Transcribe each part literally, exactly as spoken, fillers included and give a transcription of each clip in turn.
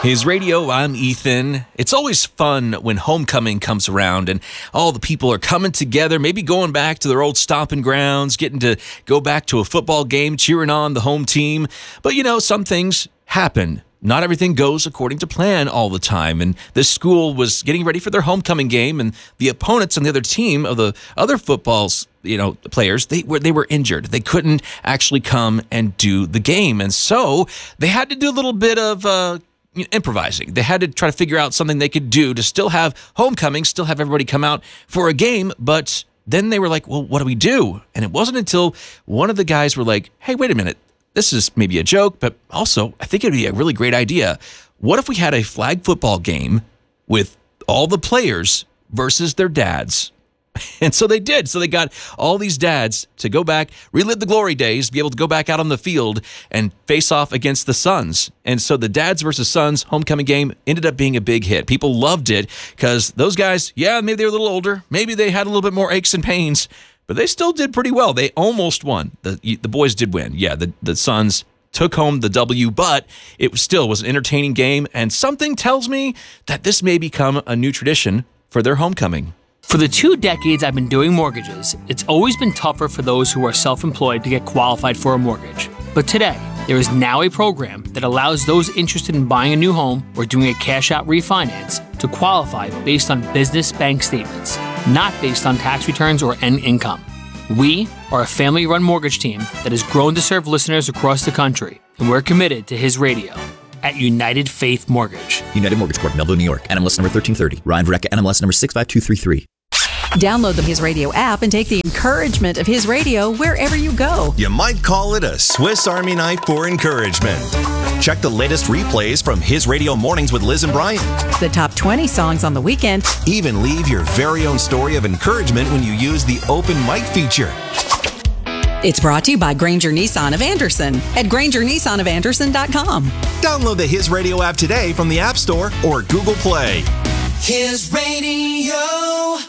His Radio, I'm Ethan. It's always fun when homecoming comes around and all the people are coming together, maybe going back to their old stomping grounds, getting to go back to a football game, cheering on the home team. But, you know, some things happen. Not everything goes according to plan all the time. And this school was getting ready for their homecoming game, and the opponents on the other team of the other footballs, you know, players, they were they were injured. They couldn't actually come and do the game. And so they had to do a little bit of uh, improvising. They had to try to figure out something they could do to still have homecoming, still have everybody come out for a game. But then they were like, well, what do we do? And it wasn't until one of the guys were like, hey, wait a minute. This is maybe a joke, but also I think it'd be a really great idea. What if we had a flag football game with all the players versus their dads? And so they did. So they got all these dads to go back, relive the glory days, be able to go back out on the field and face off against the sons. And so the dads versus sons homecoming game ended up being a big hit. People loved it because those guys, yeah, maybe they were a little older. Maybe they had a little bit more aches and pains, but they still did pretty well. They almost won. The the boys did win. Yeah, the, the sons took home the W, but it still was an entertaining game, and something tells me that this may become a new tradition for their homecoming. For the two decades I've been doing mortgages, it's always been tougher for those who are self-employed to get qualified for a mortgage. But today, there is now a program that allows those interested in buying a new home or doing a cash-out refinance to qualify based on business bank statements, not based on tax returns or end income. We are a family-run mortgage team that has grown to serve listeners across the country, and we're committed to His Radio at United Faith Mortgage. United Mortgage Corp, Melville, New York. N M L S number thirteen thirty. Ryan Verrecka, N M L S number six five two three three. Download the His Radio app and take the encouragement of His Radio wherever you go. You might call it a Swiss Army knife for encouragement. Check the latest replays from His Radio Mornings with Liz and Brian. The top twenty songs on the weekend. Even leave your very own story of encouragement when you use the open mic feature. It's brought to you by Granger Nissan of Anderson at Granger Nissan of Anderson dot com. Download the His Radio app today from the App Store or Google Play. His Radio.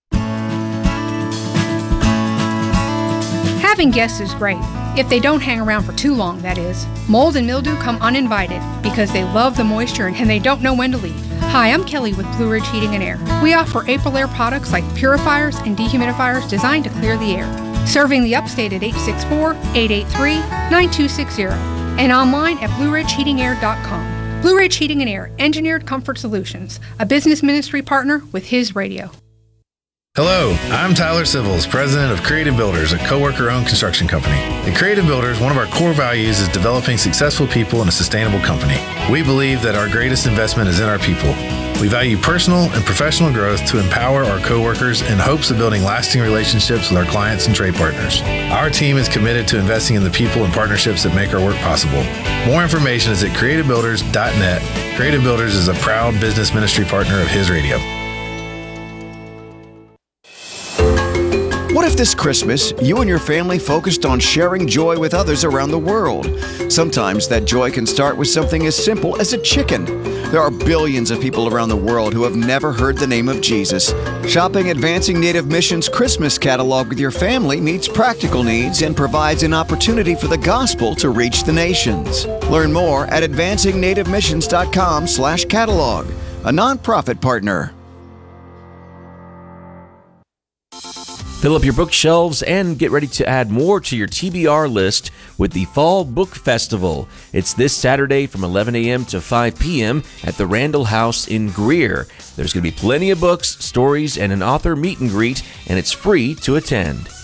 Having guests is great, if they don't hang around for too long, that is. Mold and mildew come uninvited because they love the moisture and they don't know when to leave. Hi, I'm Kelly with Blue Ridge Heating and Air. We offer Aprilaire products like purifiers and dehumidifiers designed to clear the air. Serving the upstate at eight six four, eight eight three, nine two six zero and online at blue ridge heating air dot com. Blue Ridge Heating and Air, Engineered Comfort Solutions, a business ministry partner with His Radio. Hello, I'm Tyler Sivils, president of Creative Builders, a co-worker-owned construction company. At Creative Builders, one of our core values is developing successful people in a sustainable company. We believe that our greatest investment is in our people. We value personal and professional growth to empower our co-workers in hopes of building lasting relationships with our clients and trade partners. Our team is committed to investing in the people and partnerships that make our work possible. More information is at creative builders dot net. Creative Builders is a proud business ministry partner of His Radio. What if this Christmas, you and your family focused on sharing joy with others around the world? Sometimes that joy can start with something as simple as a chicken. There are billions of people around the world who have never heard the name of Jesus. Shopping Advancing Native Mission's Christmas catalog with your family meets practical needs and provides an opportunity for the gospel to reach the nations. Learn more at advancing native missions dot com slash catalog, a nonprofit partner. Fill up your bookshelves and get ready to add more to your T B R list with the Fall Book Festival. It's this Saturday from eleven a.m. to five p.m. at the Randall House in Greer. There's going to be plenty of books, stories, and an author meet and greet, and it's free to attend.